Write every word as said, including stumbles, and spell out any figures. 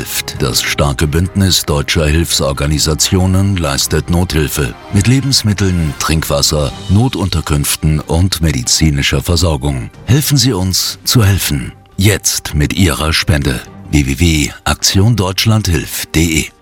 hilft. Das starke Bündnis deutscher Hilfsorganisationen leistet Nothilfe mit Lebensmitteln, Trinkwasser, Notunterkünften und medizinischer Versorgung. Helfen Sie uns zu helfen. Jetzt mit Ihrer Spende. w w w punkt aktion deutschland hilft punkt de